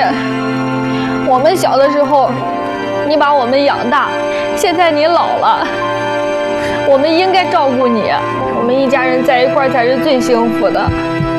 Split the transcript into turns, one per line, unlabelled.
我们小的时候，你把我们养大，现在你老了，我们应该照顾你。我们一家人在一块儿才是最幸福的。